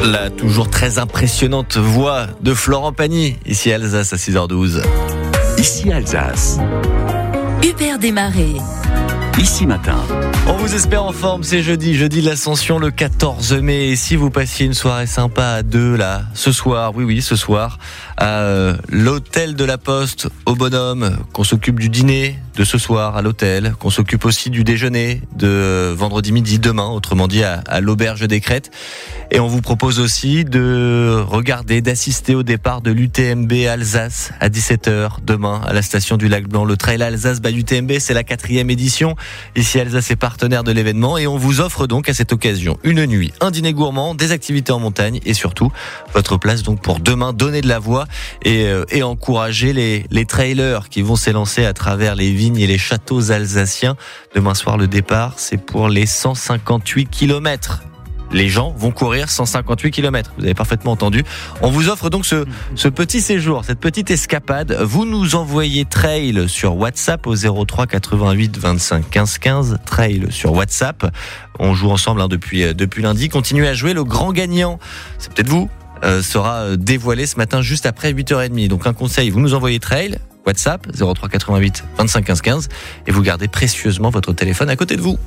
La toujours très impressionnante voix de Florent Pagny, ici à Alsace à 6h12. Ici Alsace. Hubert Desmarais. Ici matin. On vous espère en forme, c'est jeudi de l'Ascension le 14 mai. Et si vous passiez une soirée sympa à deux là, ce soir, ce soir, à l'hôtel de la Poste, au Bonhomme, qu'on s'occupe du dîner de ce soir à l'hôtel, qu'on s'occupe aussi du déjeuner de vendredi midi, demain, autrement dit à l'auberge des Crêtes. Et on vous propose aussi de regarder, d'assister au départ de l'UTMB Alsace à 17h demain à la station du Lac Blanc. Le Trail Alsace by UTMB, c'est la 4e édition. Ici Alsace est partenaire de l'événement et on vous offre donc à cette occasion une nuit, un dîner gourmand, des activités en montagne et surtout votre place donc pour demain donner de la voix et encourager les trailers qui vont s'élancer à travers les vignes et les châteaux alsaciens. Demain soir le départ, c'est pour les 158 km. Les gens vont courir 158 km. Vous avez parfaitement entendu. On vous offre donc ce petit séjour, cette petite escapade. Vous nous envoyez trail sur WhatsApp au 03 88 25 15 15. Trail sur WhatsApp. On joue ensemble depuis lundi. Continuez à jouer. Le grand gagnant, c'est peut-être vous, sera dévoilé ce matin juste après 8h30. Donc un conseil, vous nous envoyez trail. WhatsApp 03 88 25 15 15 et vous gardez précieusement votre téléphone à côté de vous.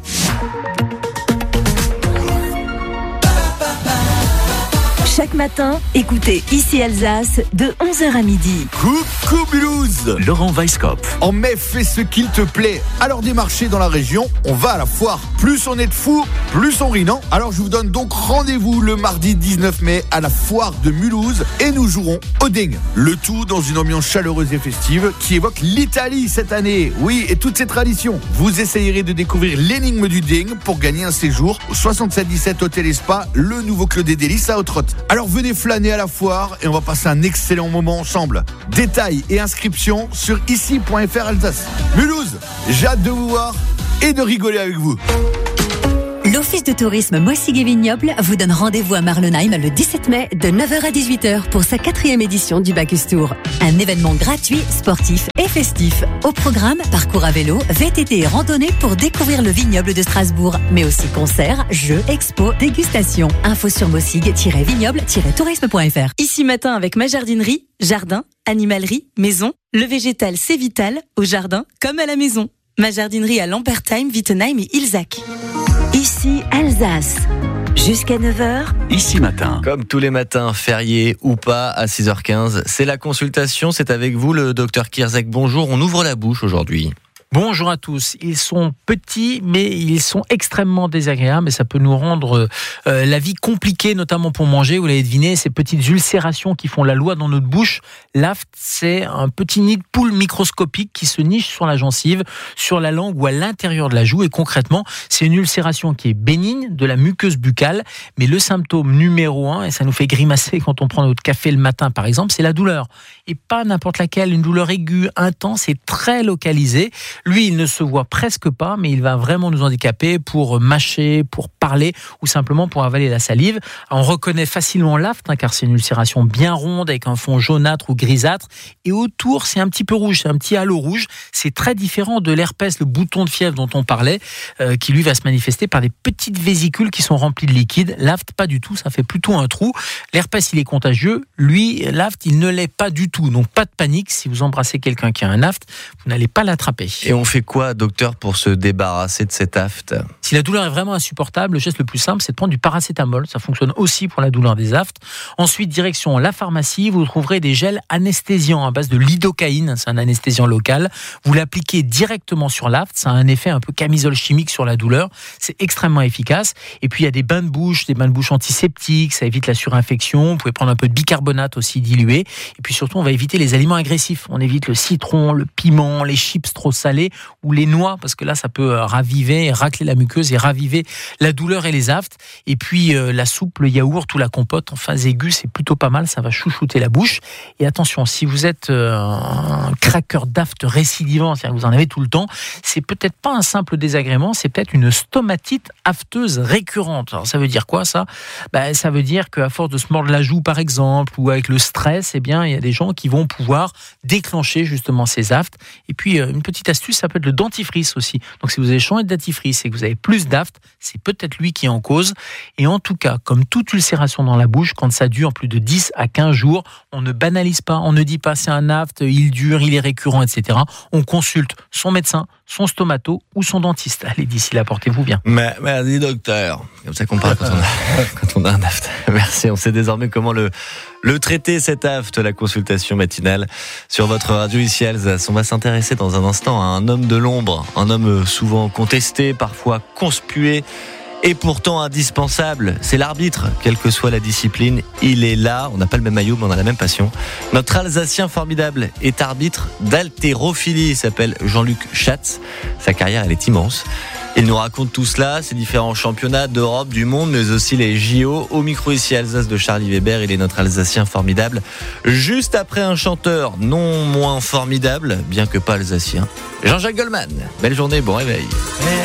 Chaque matin, écoutez Ici Alsace de 11h à midi. Coucou Mulhouse. Laurent Weisskopf. En mai, fais ce qu'il te plaît. Alors des marchés dans la région, on va à la foire. Plus on est de fous, plus on rit, non ? Alors je vous donne donc rendez-vous le mardi 19 mai à la foire de Mulhouse et nous jouerons au ding. Le tout dans une ambiance chaleureuse et festive qui évoque l'Italie cette année. Oui, et toutes ses traditions. Vous essayerez de découvrir l'énigme du ding pour gagner un séjour au 6717 Hôtel et Spa, le nouveau Clos des Délices à Haute-Rotte. Alors venez flâner à la foire et on va passer un excellent moment ensemble. Détails et inscriptions sur ici.fr Alsace. Mulhouse, j'ai hâte de vous voir et de rigoler avec vous. L'Office de tourisme Moissig et Vignoble vous donne rendez-vous à Marlenheim le 17 mai de 9h à 18h pour sa 4e édition du Bacchus Tour. Un événement gratuit, sportif et festif. Au programme, parcours à vélo, VTT et randonnée pour découvrir le vignoble de Strasbourg, mais aussi concerts, jeux, expos, dégustations. Info sur moissig-vignoble-tourisme.fr. Ici matin avec ma jardinerie, jardin, animalerie, maison. Le végétal c'est vital, au jardin comme à la maison. Ma jardinerie à Lambertheim, Wittenheim et Ilzac. Ici Alsace, jusqu'à 9h. Ici matin. Comme tous les matins, férié ou pas, à 6h15, c'est la consultation, c'est avec vous le docteur Kierzek. Bonjour, on ouvre la bouche aujourd'hui. Bonjour à tous. Ils sont petits, mais ils sont extrêmement désagréables et ça peut nous rendre la vie compliquée, notamment pour manger. Vous l'avez deviné, ces petites ulcérations qui font la loi dans notre bouche. L'aft, c'est un petit nid de poule microscopique qui se niche sur la gencive, sur la langue ou à l'intérieur de la joue. Et concrètement, c'est une ulcération qui est bénigne de la muqueuse buccale. Mais le symptôme numéro 1, et ça nous fait grimacer quand on prend notre café le matin par exemple, c'est la douleur. Et pas n'importe laquelle, une douleur aiguë, intense et très localisée. Lui, il ne se voit presque pas, mais il va vraiment nous handicaper pour mâcher, pour parler ou simplement pour avaler la salive. On reconnaît facilement l'aft, car c'est une ulcération bien ronde avec un fond jaunâtre ou grisâtre. Et autour, c'est un petit peu rouge, c'est un petit halo rouge. C'est très différent de l'herpès, le bouton de fièvre dont on parlait, qui lui va se manifester par des petites vésicules qui sont remplies de liquide. L'aft, pas du tout, ça fait plutôt un trou. L'herpès, il est contagieux. Lui, l'aft, il ne l'est pas du tout. Donc pas de panique, si vous embrassez quelqu'un qui a un aft, vous n'allez pas l'attraper. Et on fait quoi, docteur, pour se débarrasser de cet aft ? Si la douleur est vraiment insupportable, le geste le plus simple, c'est de prendre du paracétamol. Ça fonctionne aussi pour la douleur des aftes. Ensuite, direction la pharmacie, vous trouverez des gels anesthésiants à base de lidocaïne. C'est un anesthésiant local. Vous l'appliquez directement sur l'aft. Ça a un effet un peu camisole chimique sur la douleur. C'est extrêmement efficace. Et puis, il y a des bains de bouche antiseptiques. Ça évite la surinfection. Vous pouvez prendre un peu de bicarbonate aussi dilué. Et puis surtout, on va éviter les aliments agressifs. On évite le citron, le piment, les chips trop salés ou les noix, parce que là, ça peut raviver et racler la muqueuse et raviver la douleur et les aftes. Et puis, la soupe, le yaourt ou la compote en phase aiguë, c'est plutôt pas mal, ça va chouchouter la bouche. Et attention, si vous êtes un craqueur d'aft récidivant, c'est-à-dire que vous en avez tout le temps, c'est peut-être pas un simple désagrément, c'est peut-être une stomatite afteuse récurrente. Alors, ça veut dire quoi, ça ? Ça veut dire qu'à force de se mordre la joue, par exemple, ou avec le stress, il y a des gens qui vont pouvoir déclencher justement ces aftes. Et puis, une petite astuce, ça peut être le dentifrice aussi. Donc, si vous avez changé de dentifrice et que vous avez plus d'aphte, c'est peut-être lui qui est en cause. Et en tout cas, comme toute ulcération dans la bouche, quand ça dure plus de 10 à 15 jours, on ne banalise pas, on ne dit pas c'est un aphte, il dure, il est récurrent, etc. On consulte son médecin, son stomato ou son dentiste. Allez, d'ici là, portez-vous bien. Merci docteur. Comme ça qu'on parle quand on a un aphte. Merci, on sait désormais comment le traiter cet aphte, la consultation matinale sur votre radio ici à Alsace. On va s'intéresser dans un instant à un homme de l'ombre, un homme souvent contesté, parfois conspué, et pourtant indispensable. C'est l'arbitre, quelle que soit la discipline, il est là. On n'a pas le même maillot, mais on a la même passion. Notre Alsacien formidable est arbitre d'haltérophilie. Il s'appelle Jean-Luc Schatz. Sa carrière, elle est immense. Il nous raconte tout cela, ces différents championnats d'Europe, du monde, mais aussi les JO. Au micro ici à Alsace de Charlie Weber, il est notre Alsacien formidable. Juste après un chanteur non moins formidable, bien que pas alsacien, Jean-Jacques Goldman. Belle journée, bon réveil.